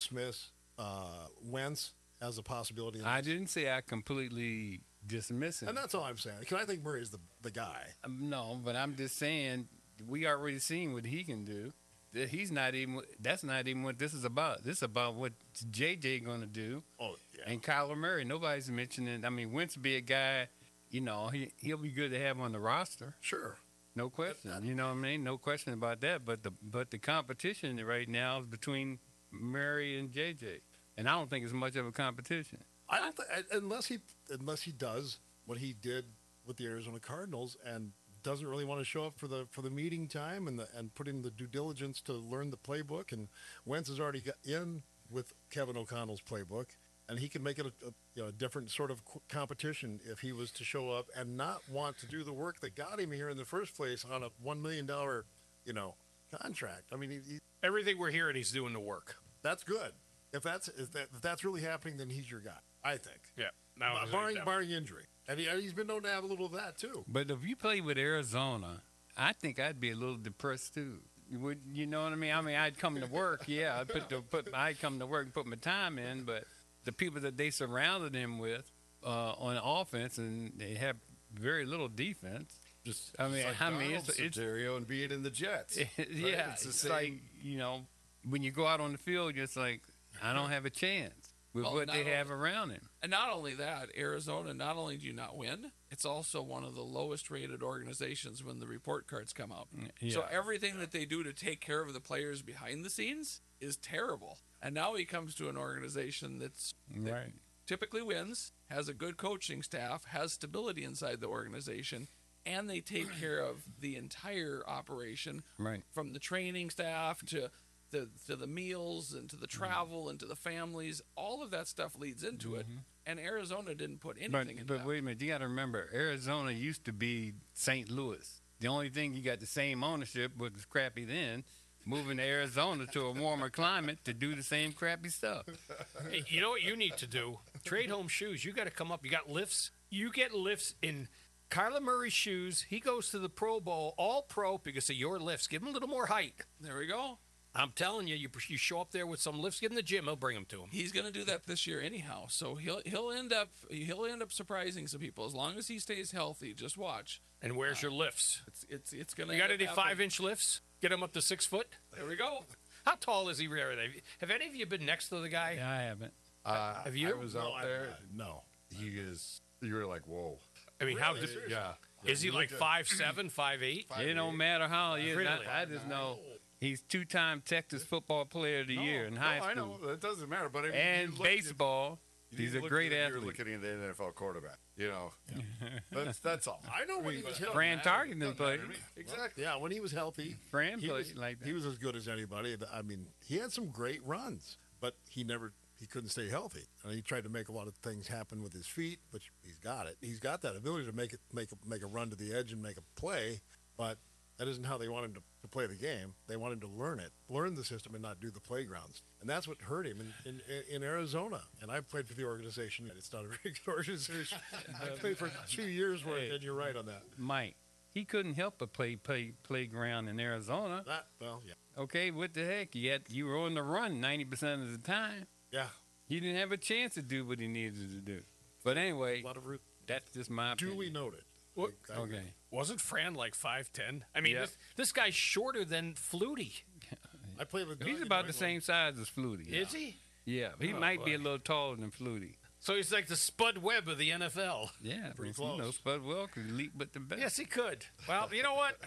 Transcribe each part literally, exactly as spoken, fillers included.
dismiss uh, Wentz as a possibility. I didn't say I completely dismiss him. And that's all I'm saying. Because I think Murray's the, the guy. Um, no, but I'm just saying we already seen what he can do. That He's not even. That's not even what this is about. This is about what J J going to do. Oh, yeah. And Kyler Murray. Nobody's mentioning. I mean, Wentz be a guy. You know, he he'll be good to have on the roster. Sure. No question. You know what I mean? No question about that. But the but the competition right now is between Murray and J J, and I don't think it's much of a competition. I don't think unless he unless he does what he did with the Arizona Cardinals and doesn't really want to show up for the for the meeting time and the and put in the due diligence to learn the playbook. And Wentz has already got in with Kevin O'Connell's playbook, and he can make it a, a, you know, a different sort of competition if he was to show up and not want to do the work that got him here in the first place on a one million dollar, you know, contract. I mean, he, he, Everything we're hearing, he's doing the work. that's good. If that's if, that, if that's really happening, then he's your guy. I think, Yeah. Now, barring barring injury, and he, he's been known to have a little of that too. But if you play with Arizona, I think I'd be a little depressed too. You would, you know what I mean? I mean, I'd come to work, yeah. I'd put the put I'd come to work and put my time in, but the people that they surrounded him with uh, on offense, and they have very little defense. Just, I mean, like I mean, Donald's it's, it's scenario and be it in the Jets. yeah, It's it's, the same. like, you know, when you go out on the field, it's like I don't have a chance with Well, what not they only- have around him. And not only that, Arizona, not only do you not win, it's also one of the lowest rated organizations when the report cards come out. Yeah. So everything that they do to take care of the players behind the scenes is terrible. And now he comes to an organization that's that Right. typically wins, has a good coaching staff, has stability inside the organization, and they take care of the entire operation Right. from the training staff to the to the meals and to the travel and to the families. All of that stuff leads into it. And Arizona didn't put anything But, into but that. wait a minute, you got to remember, Arizona used to be Saint Louis. The only thing you got the same ownership was crappy then. Moving to Arizona to a warmer climate to do the same crappy stuff. Hey, you know what you need to do? Trade home shoes. You got to come up. You got lifts. You get lifts in Kyler Murray's shoes. He goes to the Pro Bowl, all pro because of your lifts. Give him a little more height. There we go. I'm telling you, you, you show up there with some lifts. Give him the gym. He'll bring them to him. He's going to do that this year anyhow. So he'll he'll end up he'll end up surprising some people as long as he stays healthy. Just watch. And where's your lifts? It's it's it's going to. You got any five-inch lifts? Get him up to six foot. There we go. How tall is he? Really? Have any of you been next to the guy? Yeah, I haven't. Uh, Have you? I was No, out I- there. no. He is. You were like, whoa. I mean, how? Really? Did, Yeah. is he You like looked at- five seven, five eight? Five It don't eight. matter how he is. Really? I, I just know he's two-time Texas Football Player of the No, Year in no, high I school. know. It doesn't matter. But I mean, And you look- baseball. you He's a look great at- You're athlete. looking at the N F L quarterback. You know. That's that's all. I know when he was healthy. Fran Tarkenton played. Exactly. Yeah, when he was healthy, Fran he played was, like that. he was as good as anybody. I mean, he had some great runs, but he never he couldn't stay healthy. And he tried to make a lot of things happen with his feet, which he's got it. He's got that ability to make it make a, make a run to the edge and make a play, but that isn't how they want him to, to play the game. They want him to learn it, learn the system, and not do the playgrounds. And that's what hurt him in, in, in Arizona. And I played for the organization, and it's not a very good organization. I played for two years, where, and you're right on that. Mike, he couldn't help but play play playground in Arizona. That well, yeah, Okay, what the heck? You had you were on the run ninety percent of the time. yeah. He didn't have a chance to do what he needed to do. But anyway, A lot of root. that's just my opinion. Duly noted. What? I- I agree. Okay. Wasn't Fran like five ten? I mean, Yeah. this, this guy's shorter than Flutie. I played with. He's about the same size as Flutie. Is he? Yeah, he Oh, might be a boy. little taller than Flutie. So he's like the Spud Webb of the N F L. Yeah, Pretty you know, close. Spud Well could leap with the best. Yes, he could. Well, you know what?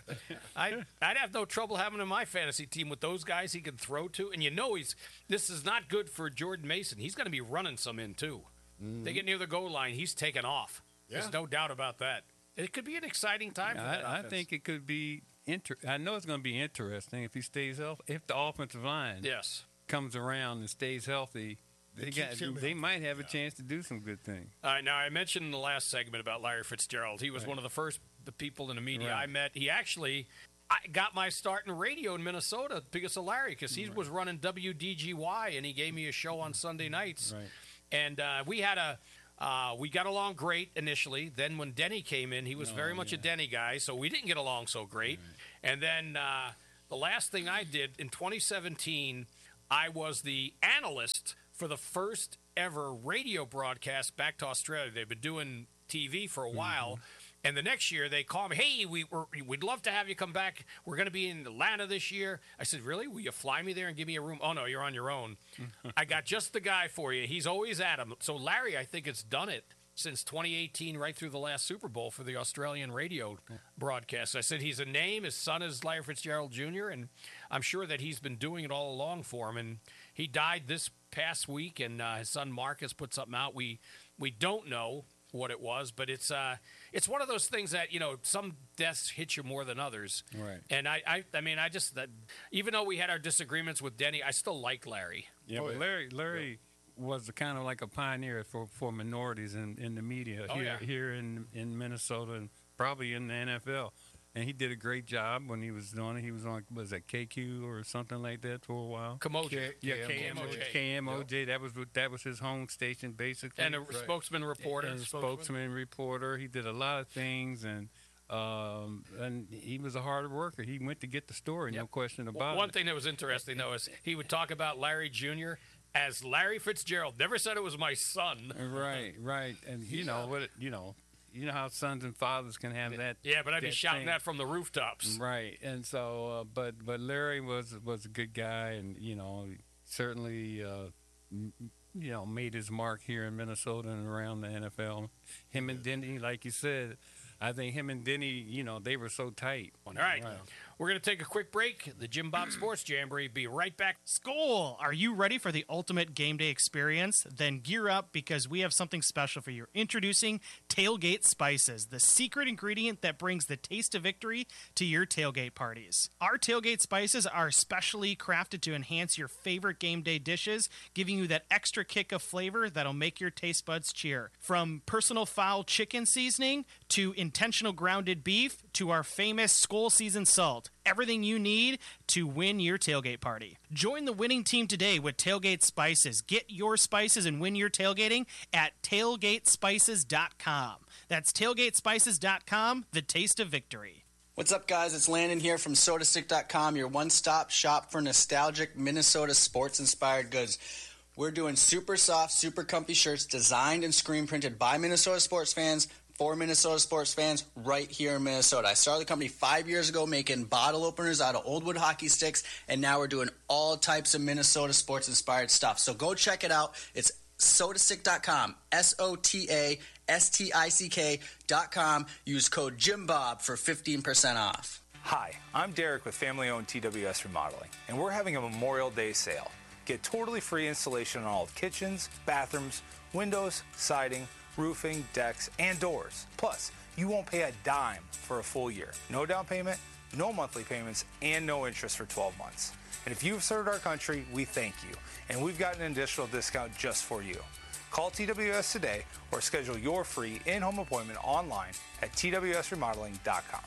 I I'd have no trouble having him in my fantasy team with those guys he can throw to, and you know he's this is not good for Jordan Mason. He's going to be running some in too. They get near the goal line, he's taking off. Yeah. There's no doubt about that. It could be an exciting time for that I, I offense. think it could be inter- I know it's going to be interesting if he stays healthy. If the offensive line Yes. comes around and stays healthy, they It got keeps him they healthy. might have a Yeah. chance to do some good things. All right, now I mentioned in the last segment about Larry Fitzgerald. He was one of the first the people in the media Right. I met. He actually I got my start in radio in Minnesota because of Larry, because he was running W D G Y, and he gave me a show on Sunday nights. Right. And uh, we had a uh, we got along great initially. Then when Denny came in, he was Oh, very much a yeah. Denny guy, so we didn't get along so great. And then uh, the last thing I did in twenty seventeen, I was the analyst for the first ever radio broadcast back to Australia. They've been doing T V for a while. And the next year, they call me, hey, we, we're, we'd love to have you come back. We're going to be in Atlanta this year. I said, really? Will you fly me there and give me a room? Oh, no, you're on your own. I got just the guy for you. He's always at him. So Larry, I think, has done it since twenty eighteen, right through the last Super Bowl for the Australian radio broadcast. I said he's a name. His son is Larry Fitzgerald Junior, and I'm sure that he's been doing it all along for him. And he died this past week, and uh, his son Marcus put something out. We we don't know what it was, but it's uh it's one of those things that, you know, some deaths hit you more than others. Right. And I I, I mean I just that even though we had our disagreements with Denny, I still like Larry. Yeah, Oh, but yeah. Larry Larry was kind of like a pioneer for, for minorities in, in the media Oh, here yeah. here in in Minnesota and probably in the N F L. And he did a great job when he was doing it. He was on, was that K Q or something like that for a while? Kamoja. Yeah, K M O J. K M O J. That was what- that was his home station basically. And a spokesman reporter. And a spokesman reporter. He did a lot of things, and um, and he was a hard worker. He went to get the story, no Yep. question Well, about one it. thing that was interesting, though, is he would talk about Larry Junior as Larry Fitzgerald. Never said it was my son. Right, right, and you know what? It, you know, you know how sons and fathers can have that. Yeah, but I'd be that shouting thing. that from the rooftops. Right, and so, uh, but but Larry was was a good guy, and you know, certainly, uh, m- you know, made his mark here in Minnesota and around the N F L. Him and Denny, like you said, I think him and Denny, you know, they were so tight. All right. We're going to take a quick break. The Jim Bob Sports Jamboree. Be right back. School, are you ready for the ultimate game day experience? Then gear up because we have something special for you. Introducing Tailgate Spices, the secret ingredient that brings the taste of victory to your tailgate parties. Our Tailgate Spices are specially crafted to enhance your favorite game day dishes, giving you that extra kick of flavor that'll make your taste buds cheer. From personal foul chicken seasoning to intentional grounded beef to our famous Skull Season salt. Everything you need to win your tailgate party. Join the winning team today with Tailgate Spices. Get your spices and win your tailgating at tailgate spices dot com. That's tailgate spices dot com, the taste of victory. What's up, guys? It's Landon here from soda stick dot com, your one-stop shop for nostalgic Minnesota sports-inspired goods. We're doing super soft, super comfy shirts designed and screen printed by Minnesota sports fans for Minnesota sports fans right here in Minnesota. I started the company five years ago making bottle openers out of old wood hockey sticks, and now we're doing all types of Minnesota sports-inspired stuff. So go check it out. It's soda stick dot com, S O T A S T I C K dot com. Use code JIMBOB for fifteen percent off. Hi, I'm Derek with family-owned T W S Remodeling, and we're having a Memorial Day sale. Get totally free installation on all kitchens, bathrooms, windows, siding, roofing, decks, and doors. Plus, you won't pay a dime for a full year. No down payment, no monthly payments, and no interest for twelve months. And if you've served our country, we thank you. And we've got an additional discount just for you. Call T W S today or schedule your free in-home appointment online at T W S remodeling dot com.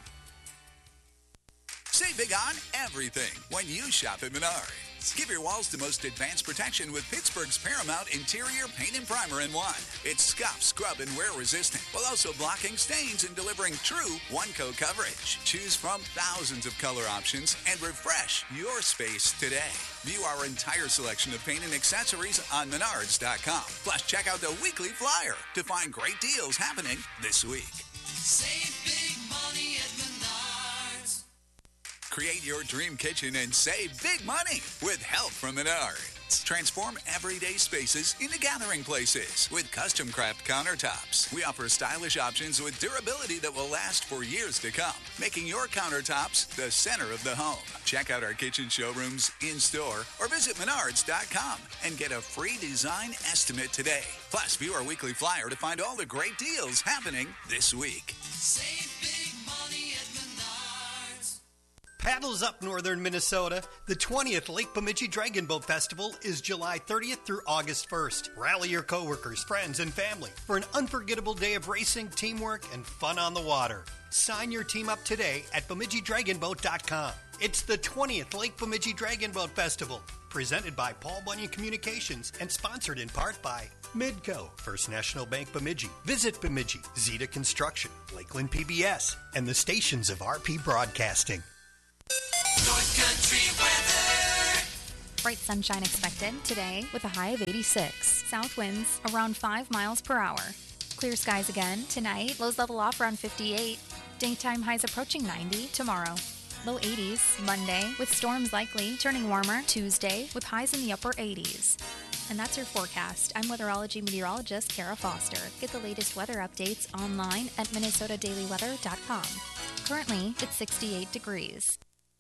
Save big on everything when you shop at Menards. Give your walls the most advanced protection with Pittsburgh's Paramount Interior Paint and Primer in one. It's scuff, scrub, and wear resistant, while also blocking stains and delivering true one-coat coverage. Choose from thousands of color options and refresh your space today. View our entire selection of paint and accessories on menards dot com. Plus, check out the weekly flyer to find great deals happening this week. Save big money at Menards. Create your dream kitchen and save big money with help from Menards. Transform everyday spaces into gathering places with custom craft countertops. We offer stylish options with durability that will last for years to come, making your countertops the center of the home. Check out our kitchen showrooms in-store or visit menards dot com and get a free design estimate today. Plus, view our weekly flyer to find all the great deals happening this week. Save big money at Menards. Paddles up northern Minnesota. The twentieth Lake Bemidji Dragon Boat Festival is July thirtieth through August first. Rally your coworkers, friends, and family for an unforgettable day of racing, teamwork, and fun on the water. Sign your team up today at bemidji dragon boat dot com. It's the twentieth Lake Bemidji Dragon Boat Festival, presented by Paul Bunyan Communications and sponsored in part by Midco, First National Bank Bemidji, Visit Bemidji, Zeta Construction, Lakeland P B S, and the stations of R P Broadcasting. North Country weather. Bright sunshine expected today with a high of eighty-six. South winds around five miles per hour. Clear skies again tonight. Lows level off around fifty-eight. Daytime highs approaching ninety tomorrow. Low eighties Monday with storms likely, turning warmer Tuesday with highs in the upper eighties. And that's your forecast. I'm weatherology meteorologist Kara Foster. Get the latest weather updates online at minnesota daily weather dot com. Currently, it's sixty-eight degrees.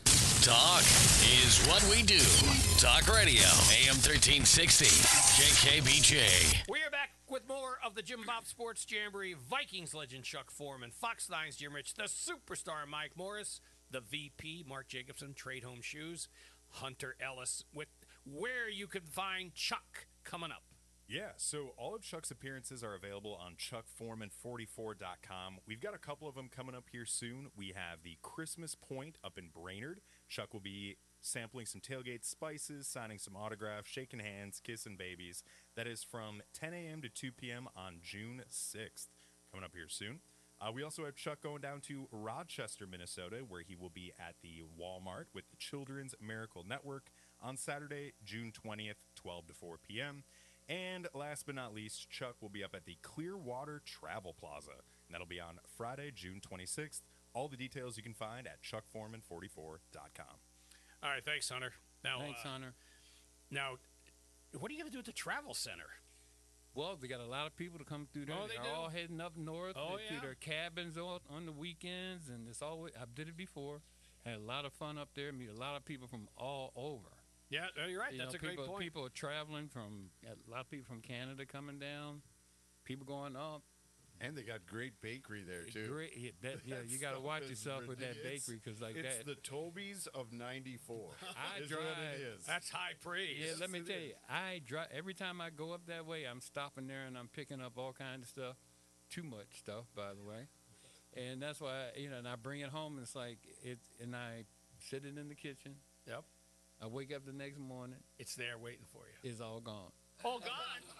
Talk is what we do. Talk Radio, A M thirteen sixty, K K B J. We are back with more of the Jim Bob Sports Jamboree. Vikings legend Chuck Foreman, Fox nine's Jim Rich, the superstar Mike Morris, the V P Mark Jacobson, Trade Home Shoes, Hunter Ellis, with where you can find Chuck coming up. Yeah, so all of Chuck's appearances are available on chuck foreman forty-four dot com. We've got a couple of them coming up here soon. We have the Christmas Point up in Brainerd. Chuck will be sampling some tailgate spices, signing some autographs, shaking hands, kissing babies. That is from ten a.m. to two p.m. on June sixth. Coming up here soon. Uh, we also have Chuck going down to Rochester, Minnesota, where he will be at the Walmart with the Children's Miracle Network on Saturday, June twentieth, twelve to four p.m. And last but not least, Chuck will be up at the Clearwater Travel Plaza, and that'll be on Friday, June twenty-sixth. All the details you can find at chuck foreman forty-four dot com. All right, thanks, Hunter. Now, Thanks, uh, Hunter. Now, what are you going to do at the Travel Center? Well, they got a lot of people to come through there. Oh, they They're do? all heading up north Oh, to yeah? their cabins on, on the weekends, and it's always I did it before. Had a lot of fun up there. Meet a lot of people from all over. Yeah, no, you're right. You That's know, a people, great point. People are traveling from a lot of people from Canada coming down. People going up. And they got great bakery there too. Great, yeah, that, yeah you got to watch yourself with that bakery because like it's that. the Toby's of ninety-four. I is drive. what it is. That's high praise. Yeah, let me it tell is. you, I drive every time I go up that way. I'm stopping there and I'm picking up all kinds of stuff. Too much stuff, by the way. And that's why you know, and I bring it home. And it's like it, and I sit it in the kitchen. Yep. I wake up the next morning. It's there waiting for you. It's all gone. Oh, God.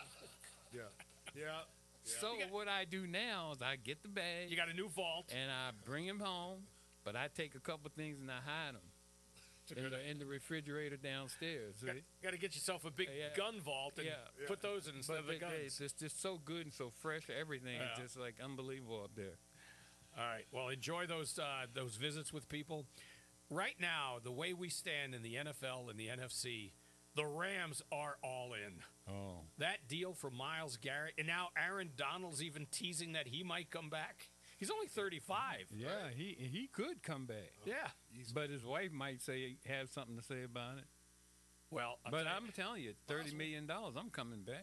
Yeah. Yeah. So what I do now is I get the bag. You got a new vault. And I bring them home, but I take a couple things and I hide them in the, in the refrigerator downstairs. Got, got to get yourself a big Yeah. gun vault and Yeah. put those in instead But of the it- guns. it's just, just so good and so fresh. Everything Yeah. is just like unbelievable up there. All right. Well, enjoy those uh, those visits with people. Right now, the way we stand in the N F L and the N F C, the Rams are all in. Oh. That deal for Myles Garrett, and now Aaron Donald's even teasing that he might come back. He's only thirty-five. Yeah, he he could come back. Yeah. But his wife might say have something to say about it. Well, I'll but tell I'm telling you, thirty million dollars, I'm coming back.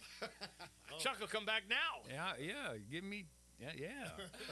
Chuck will come back now. Yeah, yeah. Give me, yeah, yeah.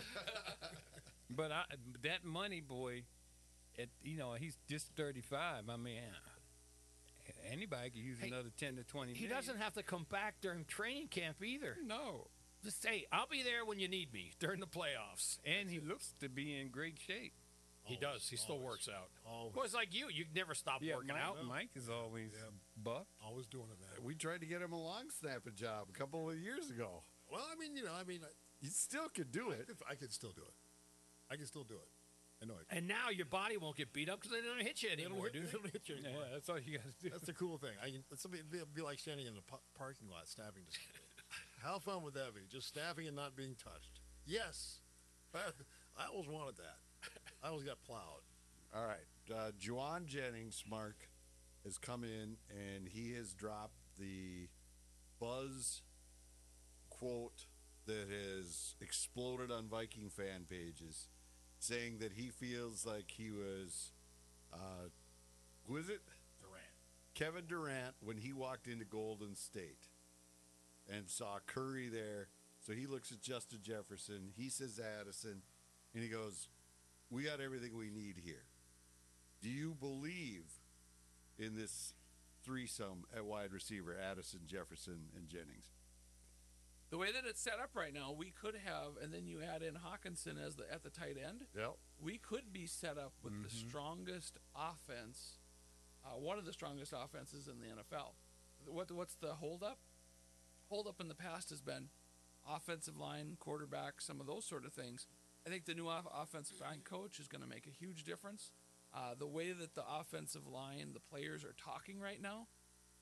But I, that money, boy, it, you know, he's just thirty-five. I mean, anybody could use Hey, another ten to twenty. He million. doesn't have to come back during training camp either. No. Just say, I'll be there when you need me during the playoffs. And he looks to be in great shape. He does. He still works out. Always. Well, it's like you. You never stop Yeah, working Mike, out. Mike is always buff. Always doing it, man. We tried to get him a long snapping job a couple of years ago. Well, I mean, you know, I mean, You still could do I it. could, I could still do it. I can still do it. I know I can. And now your body won't get beat up because they don't hit you They don't anymore, hit- do they they? don't hit you Yeah, anymore. that's all you got to do. That's the cool thing. I can, it's something, it'd be like standing in a pa- parking lot stabbing to somebody. How fun would that be? Just stabbing and not being touched. Yes. I, I always wanted that. I always got plowed. All right. Uh, Juwan Jennings, Mark, has come in and he has dropped the buzz quote that has exploded on Viking fan pages, saying that he feels like he was, uh, who is it? Durant. Kevin Durant when he walked into Golden State and saw Curry there. So he looks at Justin Jefferson. He says Addison, and he goes, "We got everything we need here." Do you believe in this threesome at wide receiver, Addison, Jefferson, and Jennings? The way that it's set up right now, we could have, and then you add in Hawkinson as the at the tight end. Yep. We could be set up with the strongest offense, uh, one of the strongest offenses in the N F L. What what's the holdup? Holdup in the past has been offensive line, quarterback, some of those sort of things. I think the new off- offensive line coach is going to make a huge difference. Uh, the way that the offensive line, the players are talking right now,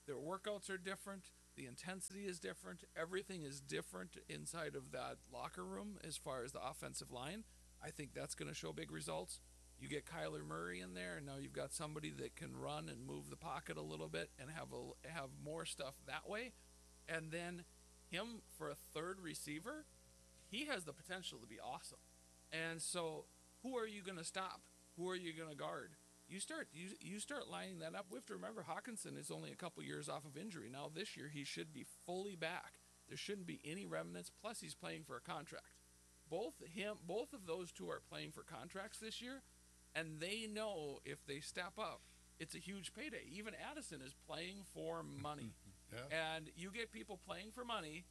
Their workouts are different. The intensity is different. Everything is different inside of that locker room as far as the offensive line. I think that's going to show big results. You get Kyler Murray in there, and now you've got somebody that can run and move the pocket a little bit and have a, have more stuff that way. And then him for a third receiver, he has the potential to be awesome. And so who are you going to stop? Who are you going to guard? You start you you start lining that up. We have to remember Hawkinson is only a couple years off of injury. Now this year he should be fully back. There shouldn't be any remnants. Plus he's playing for a contract. Both him, both of those two are playing for contracts this year, and they know if they step up, it's a huge payday. Even Addison is playing for money, Yeah. and you get people playing for money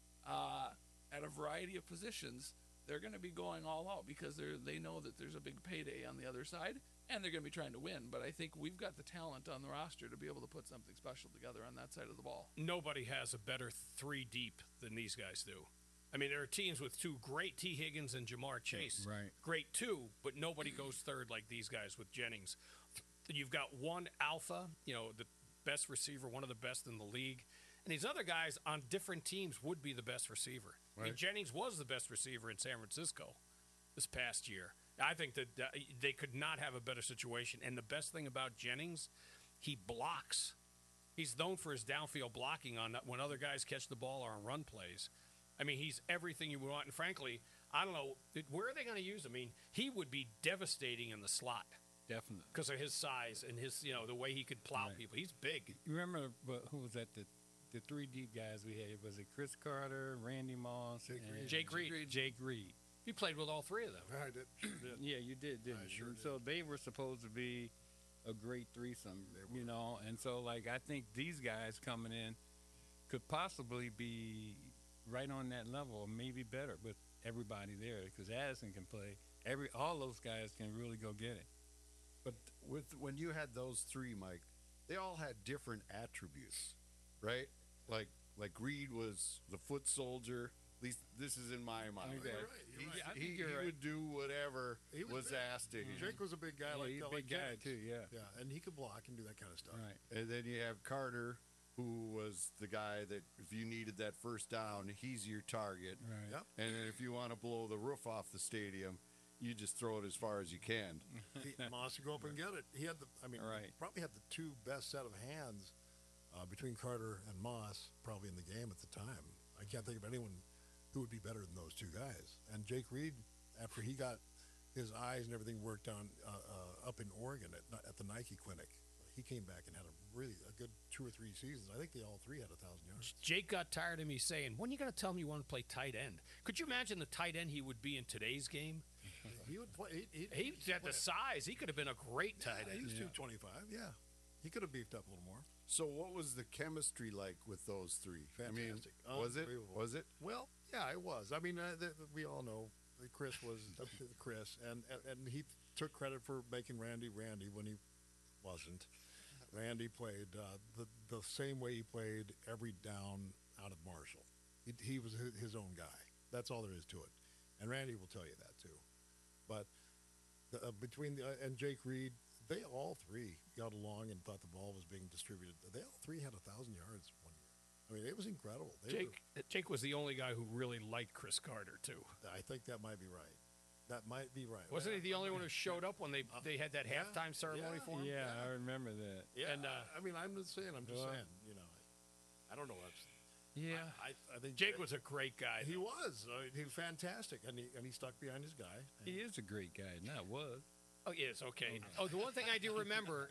uh, at a variety of positions. They're going to be going all out because they they know that there's a big payday on the other side, and they're going to be trying to win. But I think we've got the talent on the roster to be able to put something special together on that side of the ball. Nobody has a better three deep than these guys do. I mean, there are teams with two great T. Higgins and Jamar Chase. Right. Great two, but nobody goes third like these guys with Jennings. You've got one alpha, you know, the best receiver, one of the best in the league. And these other guys on different teams would be the best receiver. I mean, Right. Jennings was the best receiver in San Francisco this past year. I think that uh, they could not have a better situation. And the best thing about Jennings, he blocks. He's known for his downfield blocking on when other guys catch the ball or on run plays. I mean, he's everything you want. And frankly, I don't know, where are they going to use him? I mean, he would be devastating in the slot. Definitely. Because of his size and his, you know, the way he could plow Right. people. He's big. You remember what, who was that? The the three deep guys we had was it Chris Carter, Randy Moss, Jake and Reed. Jake Reed. Jake Reed. He played with all three of them. I did. did. Yeah, you did, didn't I you? sure And did. So they were supposed to be a great threesome, you know. And so, like, I think these guys coming in could possibly be right on that level, or maybe better, with everybody there because Addison can play. Every all those guys can really go get it. But with when you had those three, Mike, they all had different attributes, right? Like like Reed was the foot soldier. At least this is in my mind. Okay. You're right, you're He, right. I think he, you're he right. would do whatever He was was, big. asked of him. Jake was a big guy Yeah, like he's a like big guy Jennings. too. Yeah. Yeah, and he could block and do that kind of stuff. Right. And then you have Carter, who was the guy that if you needed that first down, he's your target. Right. Yep. And then if you want to blow the roof off the stadium, you just throw it as far as you can. He, Moss would go up and get it. He had the, I mean, Right. probably had the two best set of hands uh, between Carter and Moss probably in the game at the time. I can't think of anyone who would be better than those two guys. And Jake Reed, after he got his eyes and everything worked on uh, uh, up in Oregon at, at the Nike clinic, he came back and had a really a good two or three seasons. I think they all three had a thousand yards. Jake got tired of me saying, when are you going to tell him you want to play tight end? Could you imagine the tight end he would be in today's game? He would play. He, He had the size. He could have been a great tight Yeah, end. he was two twenty-five. Yeah, he could have beefed up a little more. So what was the chemistry like with those three? Fantastic. I mean, was it? Unbelievable. Was it? Well, yeah, it was. I mean, uh, th- we all know that Chris was Chris, and, and and he took credit for making Randy Randy when he wasn't. Randy played uh, the the same way he played every down out of Marshall. He, he was his, his own guy. That's all there is to it, and Randy will tell you that too. But the, uh, between the, uh, and Jake Reed, they all three got along and thought the ball was being distributed. They all three had a thousand yards one year. I mean, it was incredible. They Jake, Jake was the only guy who really liked Chris Carter, too. were, I think that might be right. That might be right. Wasn't he the only one who showed up when they, they had that yeah, halftime ceremony yeah, for him? Yeah, I remember that. Yeah, And, uh, I mean, I'm just saying. I'm just Well, saying. You know, I, I don't know. What's, Yeah. I, I think Jake was a great guy. He was. Uh, he was fantastic, and he and he stuck behind his guy. He is a great guy. Not was. Oh, yes, okay. Oh, the one thing I do remember,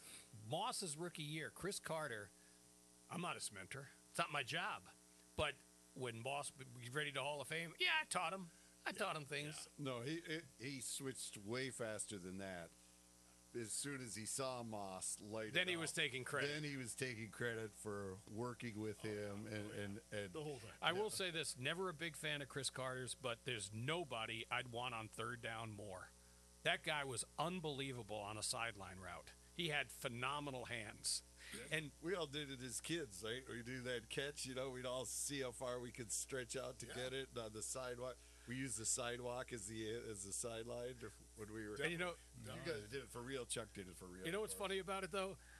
Moss's rookie year, Chris Carter, I'm not his mentor. It's not my job. But when Moss was ready to Hall of Fame, yeah, I taught him. I taught him things. No, he it, he switched way faster than that. As soon as he saw Moss light, Then it he up, was taking credit. Then he was taking credit for working with him and, and, and The whole thing. I will say this, never a big fan of Chris Carter's, but there's nobody I'd want on third down more. That guy was unbelievable on a sideline route. He had phenomenal hands. And we all did it as kids, right? We do that catch, you know, we'd all see how far we could stretch out to get it on the sidewalk. We used the sidewalk as the as the sideline when we were. And you know, you guys did it for real. Chuck did it for real. You know what's funny about it, though?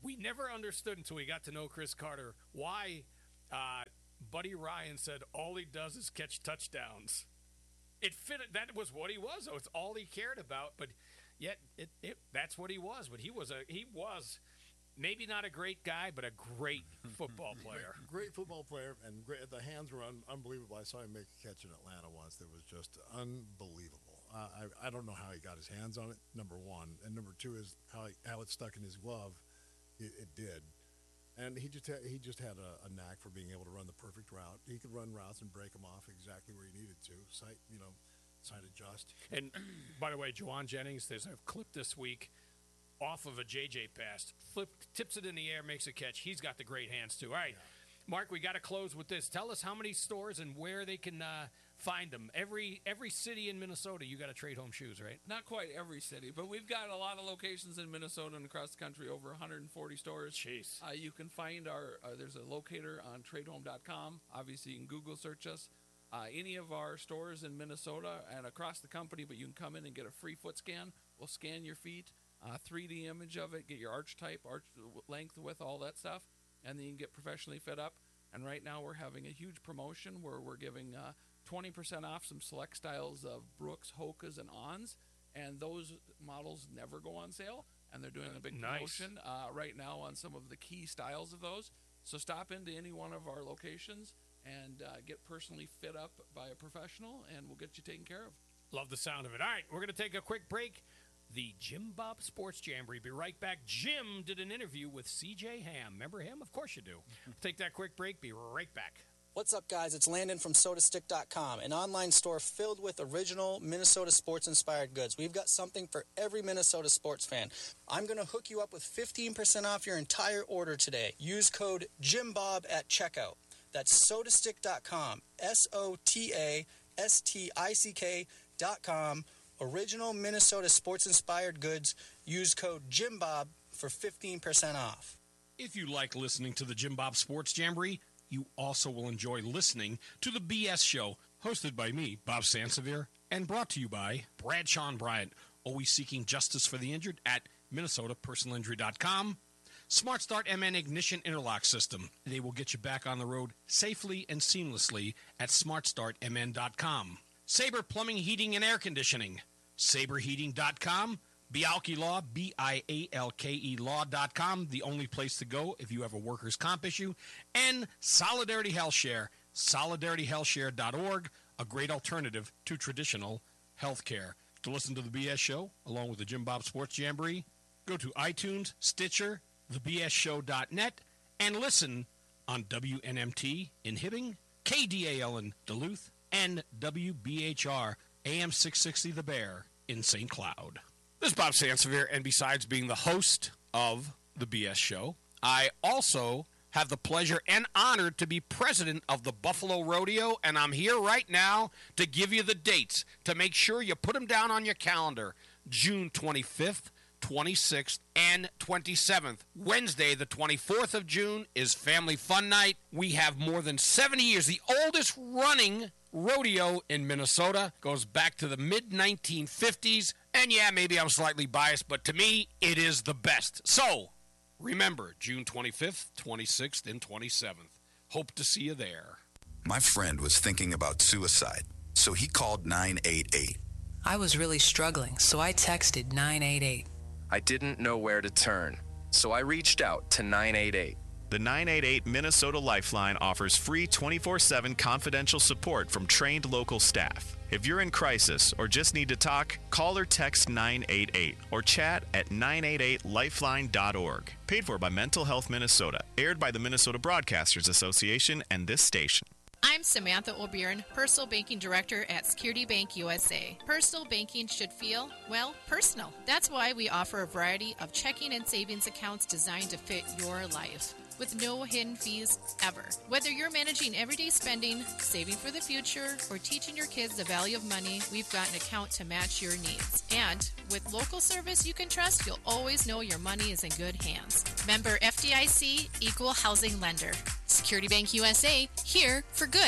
we never understood until we got to know Chris Carter why uh, Buddy Ryan said all he does is catch touchdowns. It fit. That was what he was. Though. It's all he cared about. But yet, it, it that's what he was. But he was a he was maybe not a great guy, but a great football player. Great, great football player, and great, the hands were un, unbelievable. I saw him make a catch in Atlanta once that was just unbelievable. Uh, I I don't know how he got his hands on it. Number one, and number two is how he, how it stuck in his glove. It, it did. And he just had, he just had a, a knack for being able to run the perfect route. He could run routes and break them off exactly where he needed to. Sight, you know, sight adjust. And by the way, Juwan Jennings, there's a clip this week off of a J J pass. Flip, tips it in the air, makes a catch. He's got the great hands too. All right, yeah. Mark, we got to close with this. Tell us how many stores and where they can uh, find them. Every every city in Minnesota, you got to Trade Home shoes, right? Not quite every city, but we've got a lot of locations in Minnesota and across the country, over one hundred forty stores. Jeez. Uh, you can find our, uh, there's a locator on trade home dot com. Obviously, you can Google search us. Uh, any of our stores in Minnesota and across the company, but you can come in and get a free foot scan. We'll scan your feet, uh, three D image of it, get your arch type, arch length, width, all that stuff, and then you can get professionally fit up. And right now we're having a huge promotion where we're giving uh, twenty percent off some select styles of Brooks, Hokas, and Ons, and those models never go on sale, and they're doing a big Nice. promotion uh, right now on some of the key styles of those. So stop into any one of our locations and uh, get personally fit up by a professional, and we'll get you taken care of. Love the sound of it. All right, we're going to take a quick break. The Jim Bob Sports Jamboree. Be right back. Jim did an interview with C J Ham. Remember him? Of course you do. Take that quick break. Be right back. What's up, guys? It's Landon from soda stick dot com, an online store filled with original Minnesota sports-inspired goods. We've got something for every Minnesota sports fan. I'm going to hook you up with fifteen percent off your entire order today. Use code JimBob at checkout. That's soda stick dot com, S O T A S T I C K dot com. Original Minnesota sports-inspired goods. Use code JimBob for fifteen percent off. If you like listening to the Jim Bob Sports Jamboree, you also will enjoy listening to the B S Show, hosted by me, Bob Sansevier, and brought to you by Bradshaw and Bryant, always seeking justice for the injured at Minnesota Personal Injury dot com. Smart Start M N Ignition Interlock System. They will get you back on the road safely and seamlessly at Smart Start M N dot com. Sabre Plumbing, Heating, and Air Conditioning. Sabre Heating dot com. Bialke Law, B I A L K E Law dot com, the only place to go if you have a workers' comp issue. And Solidarity Health Share, solidarity health share dot org, a great alternative to traditional health care. To listen to the B S Show, along with the Jim Bob Sports Jamboree, go to iTunes, Stitcher, the b s show dot net, and listen on W N M T in Hibbing, K D A L in Duluth, and W B H R A M six sixty The Bear in Saint Cloud. This is Bob Sansevier, and besides being the host of the B S Show, I also have the pleasure and honor to be president of the Buffalo Rodeo, and I'm here right now to give you the dates to make sure you put them down on your calendar. June twenty-fifth, twenty-sixth, and twenty-seventh. Wednesday, the twenty-fourth of June, is Family Fun Night. We have more than seventy years, the oldest running rodeo in Minnesota. Goes back to the mid nineteen fifties. And yeah, maybe I'm slightly biased, but to me, it is the best. So, remember, June twenty-fifth, twenty-sixth, and twenty-seventh. Hope to see you there. My friend was thinking about suicide, so he called nine eight eight. I was really struggling, so I texted nine eight eight. I didn't know where to turn, so I reached out to nine eight eight. The nine eight eight Minnesota Lifeline offers free twenty-four seven confidential support from trained local staff. If you're in crisis or just need to talk, call or text nine eight eight or chat at nine eight eight lifeline dot org. Paid for by Mental Health Minnesota. Aired by the Minnesota Broadcasters Association and this station. I'm Samantha O'Byrne, Personal Banking Director at Security Bank U S A. Personal banking should feel, well, personal. That's why we offer a variety of checking and savings accounts designed to fit your life, with no hidden fees ever. Whether you're managing everyday spending, saving for the future, or teaching your kids the value of money, we've got an account to match your needs. And with local service you can trust, you'll always know your money is in good hands. Member F D I C, Equal Housing Lender. Security Bank U S A, here for good.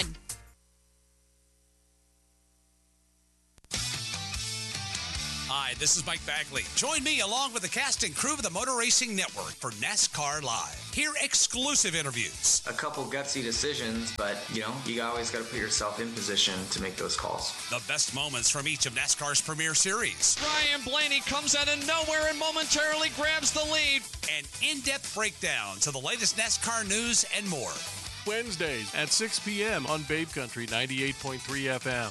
Hi, this is Mike Bagley. Join me along with the cast and crew of the Motor Racing Network for NASCAR Live. Hear exclusive interviews. A couple gutsy decisions, but, you know, you always got to put yourself in position to make those calls. The best moments from each of NASCAR's premier series. Ryan Blaney comes out of nowhere and momentarily grabs the lead. And in-depth breakdowns of the latest NASCAR news and more. Wednesdays at six p.m. on Babe Country ninety-eight point three F M.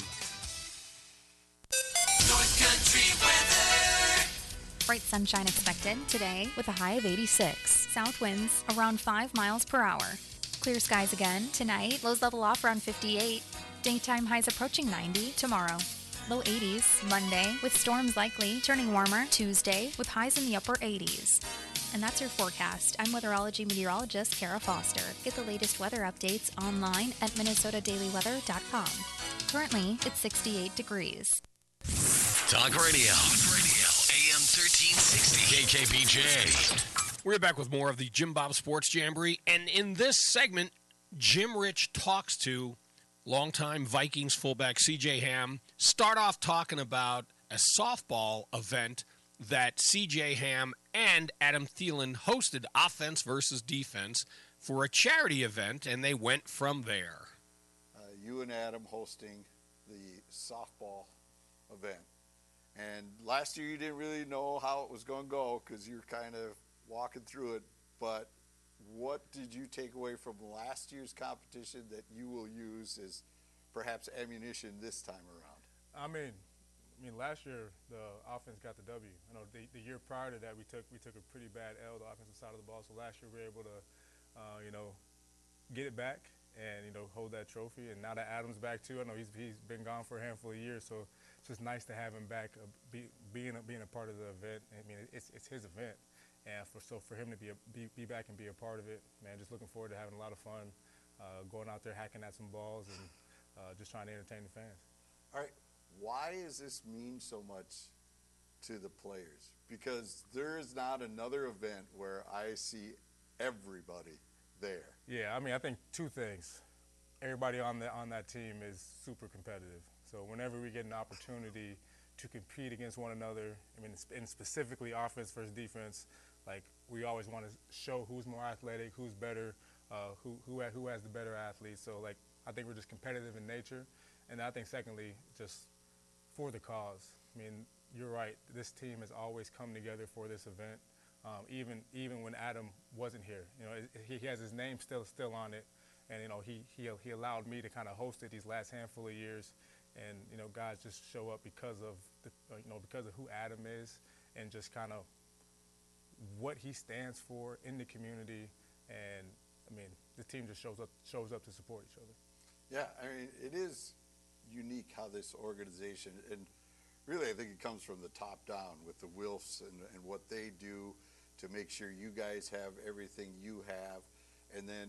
North Country weather. Bright sunshine expected today with a high of eighty-six. South winds around five miles per hour. Clear skies again tonight. Lows level off around fifty-eight. Daytime highs approaching ninety tomorrow. Low eighties Monday with storms likely turning warmer Tuesday with highs in the upper eighties. And that's your forecast. I'm weatherology meteorologist Kara Foster. Get the latest weather updates online at minnesota daily weather dot com. Currently, it's sixty-eight degrees. Talk Radio. Talk Radio. A M thirteen sixty. K K B J. We're back with more of the Jim Bob Sports Jamboree. And in this segment, Jim Rich talks to longtime Vikings fullback C J Ham. Start off talking about a softball event that C J Ham and Adam Thielen hosted, offense versus defense, for a charity event, and they went from there. Uh, you and Adam hosting the softball event. And last year you didn't really know how it was going to go because you were kind of walking through it. But what did you take away from last year's competition that you will use as perhaps ammunition this time around? I mean, I mean, last year the offense got the W. I know the, the year prior to that we took we took a pretty bad L, the offensive side of the ball. So last year we were able to, uh, you know, get it back and you know hold that trophy. And now that Adam's back too, I know he's he's been gone for a handful of years. So it's just nice to have him back, uh, be, being a, being a part of the event. I mean, it's it's his event, and for so for him to be a, be be back and be a part of it, man, just looking forward to having a lot of fun, uh, going out there hacking at some balls and uh, just trying to entertain the fans. All right. Why does this mean so much to the players? Because there is not another event where I see everybody there. Yeah, I mean, I think two things. Everybody on the on that team is super competitive. So whenever we get an opportunity to compete against one another, I mean, and specifically offense versus defense, like we always want to show who's more athletic, who's better, uh, who who ha- who has the better athletes. So like I think we're just competitive in nature, and I think secondly, just for the cause. I mean, you're right. This team has always come together for this event. Um, even even when Adam wasn't here, you know, it, he has his name still still on it, and you know he he he allowed me to kind of host it these last handful of years, and you know guys just show up because of the uh, you know because of who Adam is and just kind of what he stands for in the community, and I mean the team just shows up shows up to support each other. Yeah, I mean it is unique how this organization, and really I think it comes from the top down with the Wilfs and, and what they do to make sure you guys have everything you have, and then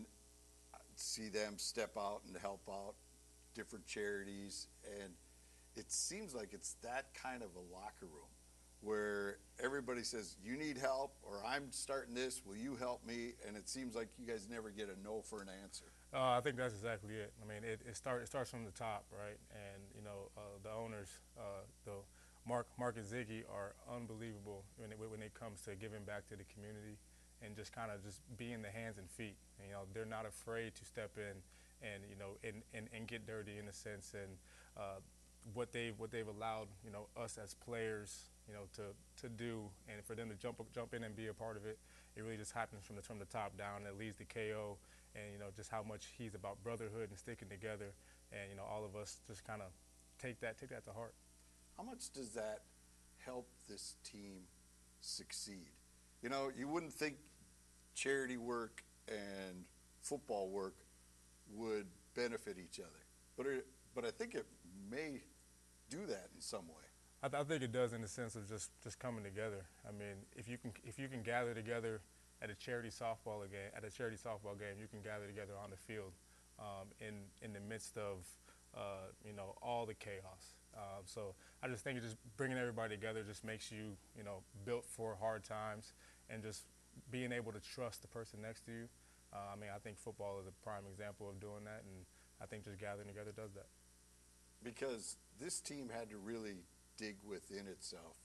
see them step out and help out different charities. And it seems like it's that kind of a locker room where everybody says, you need help, or I'm starting this, will you help me? And it seems like you guys never get a no for an answer. Uh, I think that's exactly it. I mean, it, it, start, it starts from the top, right? And, you know, uh, the owners, uh, the Mark, Mark and Ziggy are unbelievable when it, when it comes to giving back to the community and just kind of just being the hands and feet. And, you know, they're not afraid to step in and, you know, and, and, and get dirty in a sense. And uh, what, they've, what they've allowed, you know, us as players, you know, to, to do, and for them to jump jump in and be a part of it, it really just happens from the, from the top down. It leads to K O. And, you know, just how much he's about brotherhood and sticking together. And, you know, all of us just kind of take that, take that to heart. How much does that help this team succeed? You know, you wouldn't think charity work and football work would benefit each other. But, it, but I think it may do that in some way. I, th- I think it does in the sense of just, just coming together. I mean, if you can if you can gather together at a charity softball game, at a charity softball game, you can gather together on the field, um, in in the midst of, uh, you know, all the chaos. Um, so I just think it just bringing everybody together just makes you, you know, built for hard times, and just being able to trust the person next to you. Uh, I mean, I think football is a prime example of doing that, and I think just gathering together does that. Because this team had to really dig within itself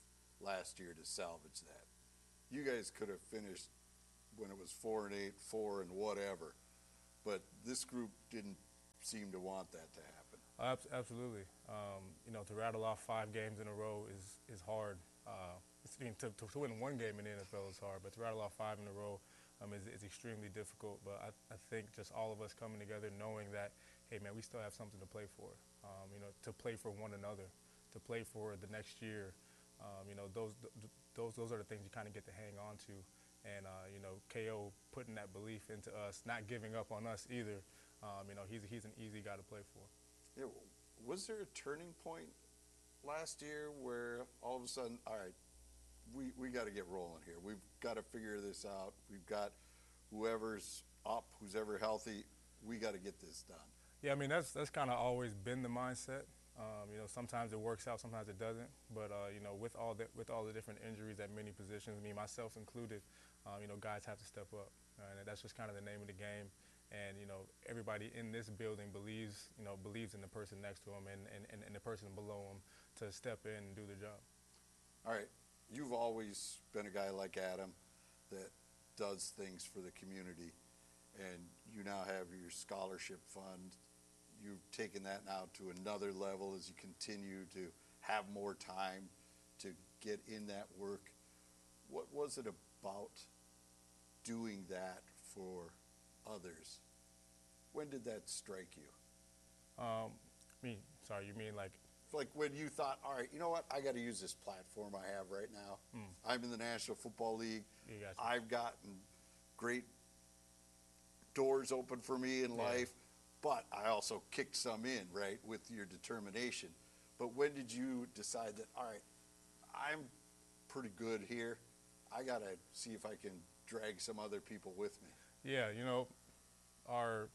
last year to salvage that. You guys could have finished when it was four and eight, four and whatever, but this group didn't seem to want that to happen. Abs- Absolutely. Um, you know, to rattle off five games in a row is is hard. Uh, it's, I mean, to, to win one game in the N F L is hard, but to rattle off five in a row um, is, is extremely difficult. But I, I think just all of us coming together, knowing that, hey, man, we still have something to play for. Um, you know, to play for one another, to play for the next year. Um, you know, those those those are the things you kind of get to hang on to. And, uh, you know, K O putting that belief into us, not giving up on us either. Um, you know, he's he's an easy guy to play for. Yeah, was there a turning point last year where all of a sudden, all right, we, we got to get rolling here. We've got to figure this out. We've got whoever's up, who's ever healthy, we got to get this done. Yeah, I mean, that's that's kind of always been the mindset. Um, you know, sometimes it works out, sometimes it doesn't. But, uh, you know, with all the, with all the different injuries at many positions, me, myself included, um, you know, guys have to step up. Uh, and that's just kind of the name of the game. And, you know, everybody in this building believes, you know, believes in the person next to them and, and, and, and the person below them to step in and do the job. All right. You've always been a guy like Adam that does things for the community, and you now have your scholarship fund. You've taken that now to another level as you continue to have more time to get in that work. What was it about doing that for others? When did that strike you? Um, me, sorry, you mean like? Like when you thought, all right, you know what? I got to use this platform I have right now. Mm. I'm in the National Football League. You gotcha. I've gotten great doors open for me in Yeah. life, but I also kicked some in, right, with your determination. But when did you decide that, all right, I'm pretty good here. I got to see if I can drag some other people with me? Yeah, you know, our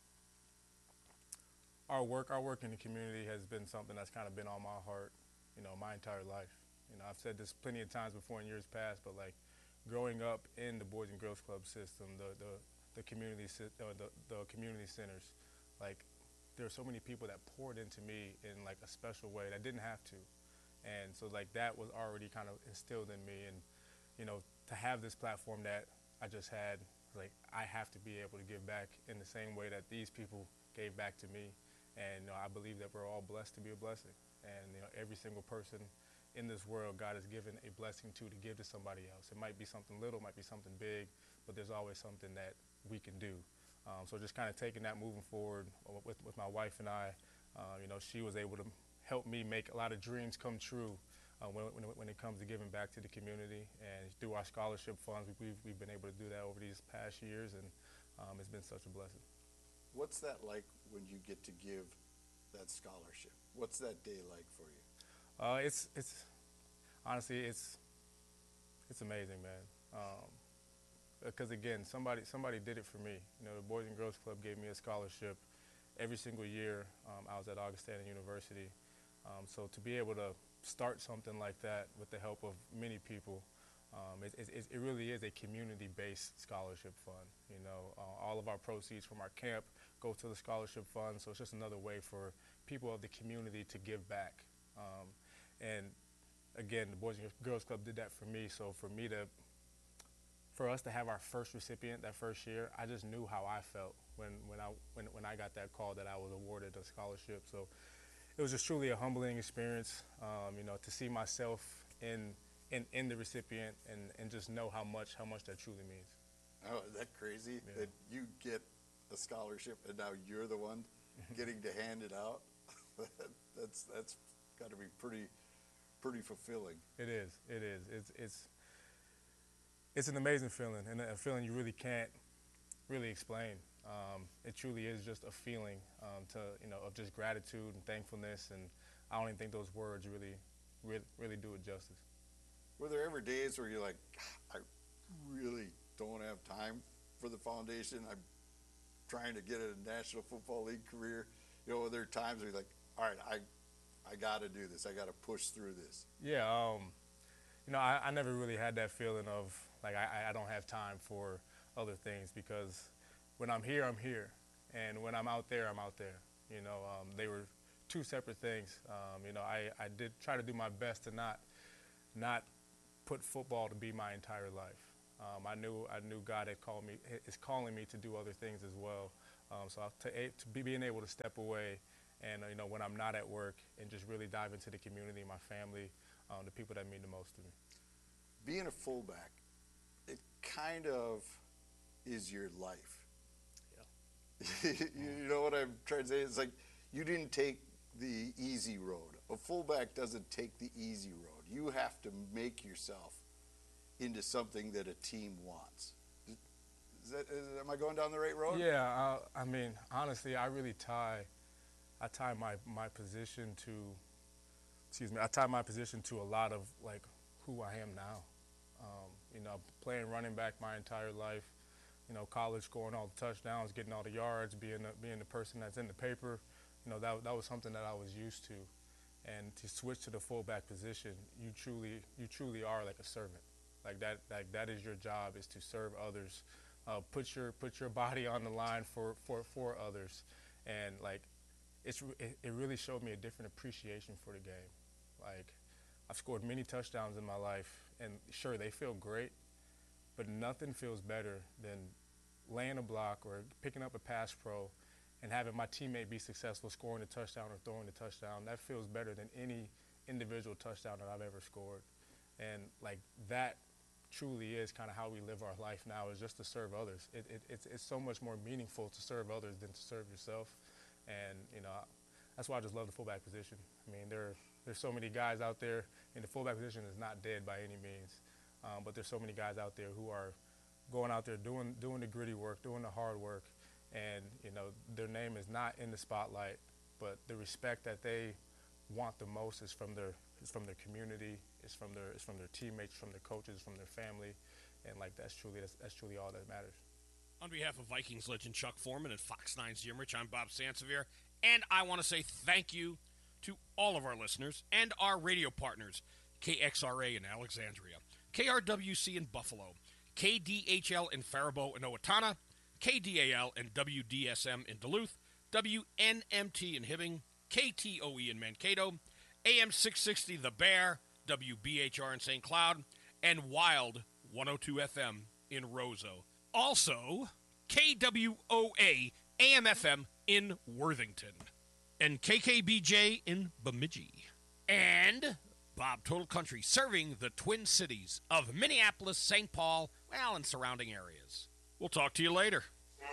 our work, our work in the community has been something that's kind of been on my heart, you know, my entire life. You know, I've said this plenty of times before in years past, but like growing up in the Boys and Girls Club system, the the the community uh, the the community centers, like there are so many people that poured into me in like a special way that didn't have to, and so like that was already kind of instilled in me, and you know, to have this platform that I just had, like I have to be able to give back in the same way that these people gave back to me. And you know, I believe that we're all blessed to be a blessing. And you know, every single person in this world, God has given a blessing to to give to somebody else. It might be something little, might be something big, but there's always something that we can do. Um, so just kind of taking that moving forward with, with my wife and I, uh, you know, she was able to help me make a lot of dreams come true uh, when, when, when it comes to giving back to the community. And through our scholarship funds, we've, we've been able to do that over these past years, and um, it's been such a blessing. What's that like when you get to give that scholarship? What's that day like for you? Uh, it's it's honestly it's it's amazing, man. Because um, again, somebody somebody did it for me. You know, the Boys and Girls Club gave me a scholarship every single year. Um, I was at Augustana University, um, so to be able to start something like that with the help of many people. Um, it, it, it really is a community-based scholarship fund. You know, uh, all of our proceeds from our camp go to the scholarship fund, so it's just another way for people of the community to give back. Um, and again, the Boys and Girls Club did that for me. So for me to, for us to have our first recipient that first year, I just knew how I felt when when I when when I got that call that I was awarded a scholarship. So it was just truly a humbling experience. Um, you know, to see myself in. In, in the recipient and, and just know how much how much that truly means. Oh, is that crazy? Yeah. That you get a scholarship and now you're the one getting to hand it out? that's that's got to be pretty pretty fulfilling. It is. It is. It's it's it's an amazing feeling, and a feeling you really can't really explain. Um, it truly is just a feeling um, to you know of just gratitude and thankfulness, and I don't even think those words really really, really do it justice. Were there ever days where you're like, I really don't have time for the foundation? I'm trying to get a National Football League career. You know, there are times where you're like, all right, I I got to do this. I got to push through this. Yeah, um, you know, I, I never really had that feeling of, like, I, I don't have time for other things, because when I'm here, I'm here. And when I'm out there, I'm out there. You know, um, they were two separate things. Um, you know, I, I did try to do my best to not not put football to be my entire life. Um, I knew I knew God had called me, is calling me to do other things as well. Um, so to, to be being able to step away, and you know when I'm not at work, and just really dive into the community, my family, um, the people that mean the most to me. Being a fullback, it kind of is your life. Yeah. You know what I'm trying to say? It's like you didn't take the easy road. A fullback doesn't take the easy road. You have to make yourself into something that a team wants. Is that, is, am I going down the right road? Yeah, uh, I mean, honestly, I really tie, I tie my, my position to, excuse me, I tie my position to a lot of like who I am now. Um, you know, playing running back my entire life, you know, college, scoring all the touchdowns, getting all the yards, being the, being the person that's in the paper, you know, that that was something that I was used to. And to switch to the fullback position, you truly you truly are like a servant. Like that like that is your job, is to serve others. Uh, put your put your body on the line for, for, for others. And like it's it, it really showed me a different appreciation for the game. Like I've scored many touchdowns in my life, and sure, they feel great, but nothing feels better than laying a block or picking up a pass pro and having my teammate be successful scoring a touchdown or throwing a touchdown. That feels better than any individual touchdown that I've ever scored. And like that truly is kind of how we live our life now, is just to serve others. It, it, it's, it's so much more meaningful to serve others than to serve yourself. And, you know, that's why I just love the fullback position. I mean, there, there's so many guys out there, and the fullback position is not dead by any means. Um, but there's so many guys out there who are going out there doing, doing the gritty work, doing the hard work. And, you know, their name is not in the spotlight, but the respect that they want the most is from their is from their community, is from their is from their teammates, from their coaches, from their family, and like that's truly that's, that's truly all that matters. On behalf of Vikings legend Chuck Foreman and Fox nine's Jim Rich, I'm Bob Sansevier, and I want to say thank you to all of our listeners and our radio partners: K X R A in Alexandria, K R W C in Buffalo, K D H L in Faribault and Owatonna, K D A L and W D S M in Duluth, W N M T in Hibbing, K T O E in Mankato, A M six sixty The Bear, W B H R in Saint Cloud, and Wild one oh two F M in Roseau. Also, K W O A A M F M in Worthington, and K K B J in Bemidji, and Bob Total Country, serving the Twin Cities of Minneapolis, Saint Paul, well, and surrounding areas. We'll talk to you later.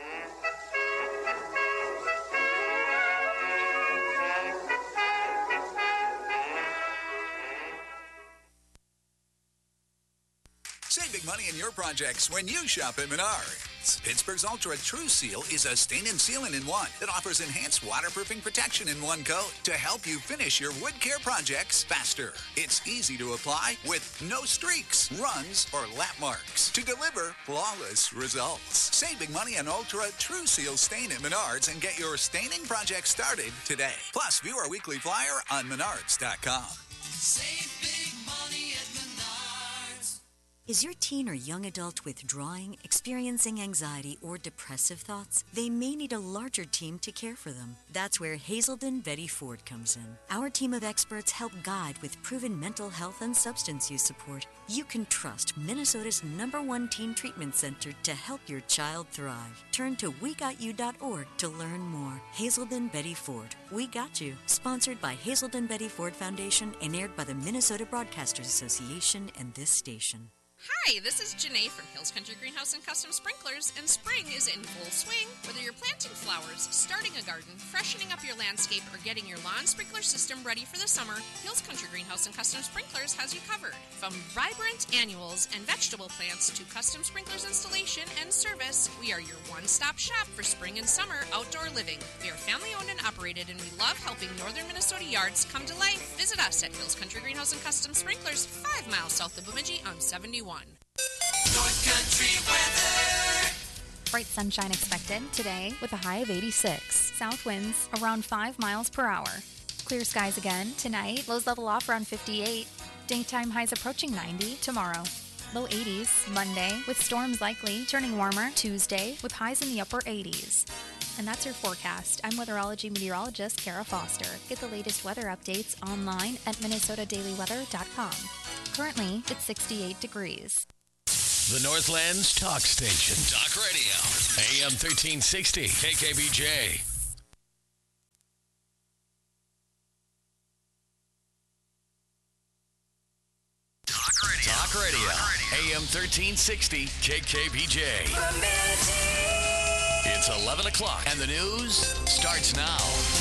Save big money in your projects when you shop at Menards. Pittsburgh's Ultra True Seal is a stain and sealant in one that offers enhanced waterproofing protection in one coat to help you finish your wood care projects faster. It's easy to apply with no streaks, runs, or lap marks to deliver flawless results. Save big money on Ultra True Seal stain at Menards and get your staining project started today. Plus, view our weekly flyer on menards dot com. Save big money at Menards. Is your teen or young adult withdrawing, experiencing anxiety, or depressive thoughts? They may need a larger team to care for them. That's where Hazelden Betty Ford comes in. Our team of experts help guide with proven mental health and substance use support. You can trust Minnesota's number one teen treatment center to help your child thrive. Turn to we got you dot org to learn more. Hazelden Betty Ford. We Got You. Sponsored by Hazelden Betty Ford Foundation and aired by the Minnesota Broadcasters Association and this station. Hi, this is Janae from Hills Country Greenhouse and Custom Sprinklers, and spring is in full swing. Whether you're planting flowers, starting a garden, freshening up your landscape, or getting your lawn sprinkler system ready for the summer, Hills Country Greenhouse and Custom Sprinklers has you covered. From vibrant annuals and vegetable plants to custom sprinklers installation and service, we are your one-stop shop for spring and summer outdoor living. We are family-owned and operated, and we love helping northern Minnesota yards come to life. Visit us at Hills Country Greenhouse and Custom Sprinklers, five miles south of Bemidji on seventy-one. North Country weather. Bright sunshine expected today with a high of eighty-six. South winds around five miles per hour. Clear skies again tonight. Lows level off around fifty-eight. Daytime highs approaching ninety tomorrow. Low eighties Monday with storms likely, turning warmer Tuesday with highs in the upper eighties. And that's your forecast. I'm weatherology meteorologist Kara Foster. Get the latest weather updates online at minnesota daily weather dot com. Currently, it's sixty-eight degrees. The Northland's talk station. Talk Radio. A M thirteen sixty. K K B J. Talk Radio. Talk Radio. A M thirteen sixty. K K B J. It's eleven o'clock, and the news starts now.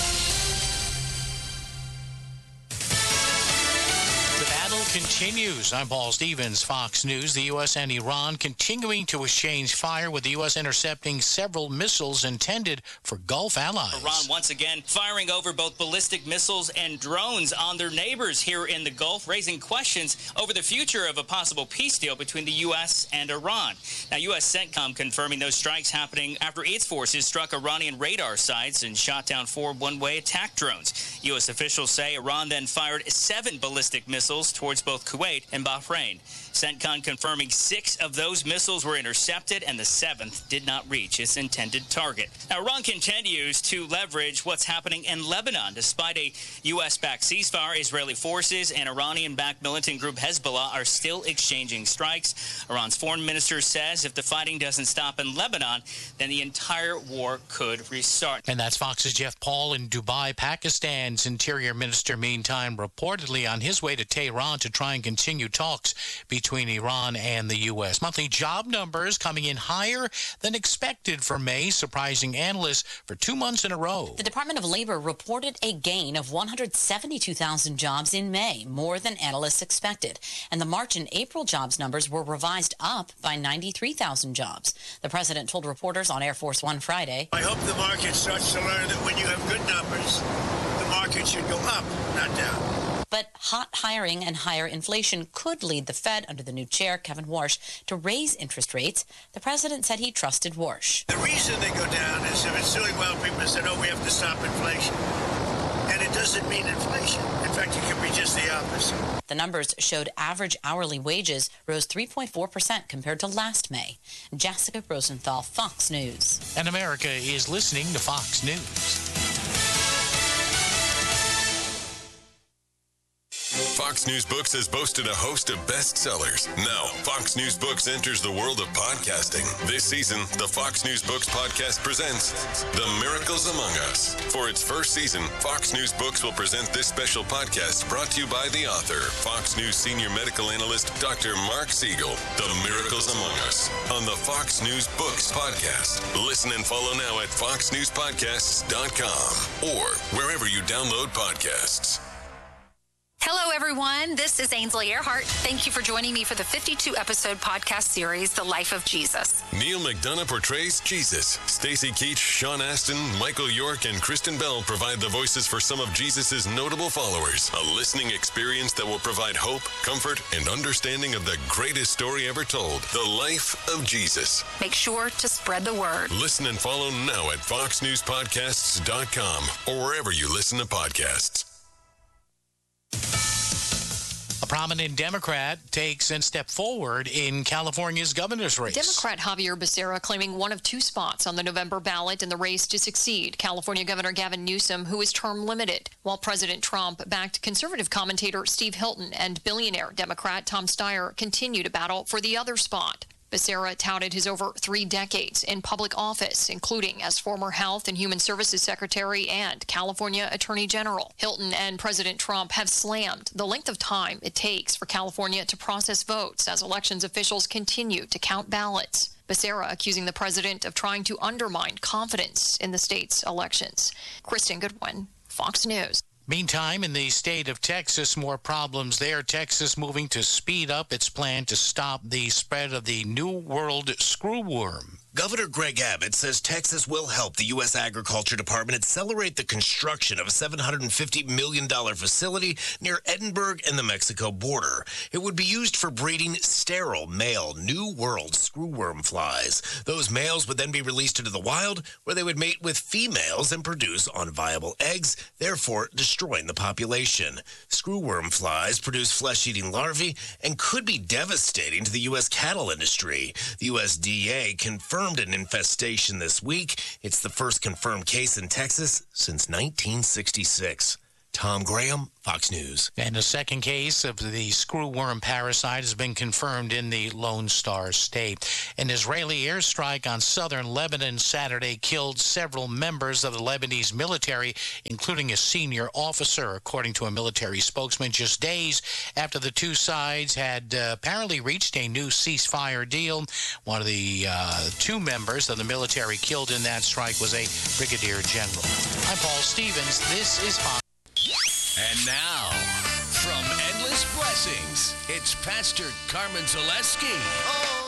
The battle continues. I'm Paul Stevens, Fox News. The U S and Iran continuing to exchange fire, with the U S intercepting several missiles intended for Gulf allies. Iran once again firing over both ballistic missiles and drones on their neighbors here in the Gulf, raising questions over the future of a possible peace deal between the U S and Iran. Now, U S CENTCOM confirming those strikes happening after its forces struck Iranian radar sites and shot down four one-way attack drones. U S officials say Iran then fired seven ballistic missiles towards both Kuwait and Bahrain. CENTCOM confirming six of those missiles were intercepted and the seventh did not reach its intended target. Now, Iran continues to leverage what's happening in Lebanon. Despite a U S-backed ceasefire, Israeli forces and Iranian-backed militant group Hezbollah are still exchanging strikes. Iran's foreign minister says if the fighting doesn't stop in Lebanon, then the entire war could restart. And that's Fox's Jeff Paul in Dubai. Pakistan's interior minister, meantime, reportedly on his way to Tehran to try and continue talks between Iran and the U S. Monthly job numbers coming in higher than expected for May, surprising analysts for two months in a row. The Department of Labor reported a gain of one hundred seventy-two thousand jobs in May, more than analysts expected. And the March and April jobs numbers were revised up by ninety-three thousand jobs. The president told reporters on Air Force One Friday, I hope the market starts to learn that when you have good numbers, the market should go up, not down. But hot hiring and higher inflation could lead the Fed, under the new chair, Kevin Warsh, to raise interest rates. The president said he trusted Warsh. The reason they go down is if it's doing well, people say, oh, we have to stop inflation. And it doesn't mean inflation. In fact, it can be just the opposite. The numbers showed average hourly wages rose three point four percent compared to last May. Jessica Rosenthal, Fox News. And America is listening to Fox News. Fox News Books has boasted a host of bestsellers. Now, Fox News Books enters the world of podcasting. This season, the Fox News Books podcast presents The Miracles Among Us. For its first season, Fox News Books will present this special podcast brought to you by the author, Fox News senior medical analyst, Doctor Mark Siegel. The Miracles Among Us on the Fox News Books podcast. Listen and follow now at fox news podcasts dot com or wherever you download podcasts. Hello, everyone. This is Ainsley Earhart. Thank you for joining me for the fifty-two episode podcast series, The Life of Jesus. Neil McDonough portrays Jesus. Stacey Keach, Sean Astin, Michael York, and Kristen Bell provide the voices for some of Jesus' notable followers. A listening experience that will provide hope, comfort, and understanding of the greatest story ever told, The Life of Jesus. Make sure to spread the word. Listen and follow now at fox news podcasts dot com or wherever you listen to podcasts. A prominent Democrat takes a step forward in California's governor's race. Democrat Javier Becerra claiming one of two spots on the November ballot in the race to succeed California Governor Gavin Newsom, who is term limited, while President Trump backed conservative commentator Steve Hilton and billionaire Democrat Tom Steyer continue to battle for the other spot. Becerra touted his over three decades in public office, including as former Health and Human Services Secretary and California Attorney General. Hilton and President Trump have slammed the length of time it takes for California to process votes as elections officials continue to count ballots. Becerra accusing the president of trying to undermine confidence in the state's elections. Kristen Goodwin, Fox News. Meantime, in the state of Texas, more problems there. Texas moving to speed up its plan to stop the spread of the New World screwworm. Governor Greg Abbott says Texas will help the U S Agriculture Department accelerate the construction of a seven hundred fifty million dollars facility near Edinburgh and the Mexico border. It would be used for breeding sterile male New World screwworm flies. Those males would then be released into the wild, where they would mate with females and produce unviable eggs, therefore destroying the population. Screwworm flies produce flesh-eating larvae and could be devastating to the U S cattle industry. The U S D A confirmed an infestation this week. It's the first confirmed case in Texas since nineteen sixty-six. Tom Graham, Fox News. And a second case of the screwworm parasite has been confirmed in the Lone Star State. An Israeli airstrike on southern Lebanon Saturday killed several members of the Lebanese military, including a senior officer, according to a military spokesman, just days after the two sides had uh, apparently reached a new ceasefire deal. One of the uh, two members of the military killed in that strike was a brigadier general. I'm Paul Stevens. This is Fox. And now, from Endless Blessings, it's Pastor Carmen Zaleski.